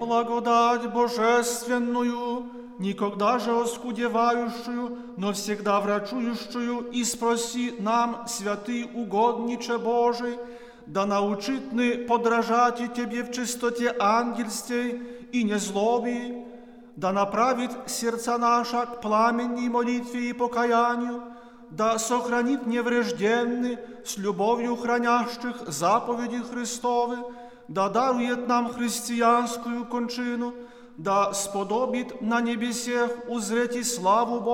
благодать божественную, никогда же оскудевающую, но всегда врачующую, и спроси нам, святый угодниче Божий, да научит ны подражать и Тебе в чистоте ангельстей и незлобии, да направит сердца наша к пламенной молитве и покаянию, да сохранит неврежденны с любовью хранящих заповеди Христовы, да дарует нам христианскую кончину, да сподобит на небесех узреть и славу